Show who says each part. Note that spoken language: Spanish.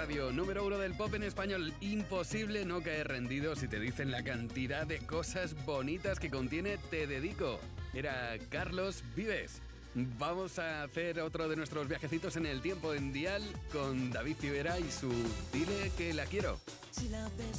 Speaker 1: Radio, número 1 del pop en español. Imposible no caer rendido si te dicen la cantidad de cosas bonitas que contiene Te Dedico. Era Carlos Vives. Vamos a hacer otro de nuestros viajecitos en el tiempo en Dial con David Civera y su Dile que la quiero.
Speaker 2: Si la ves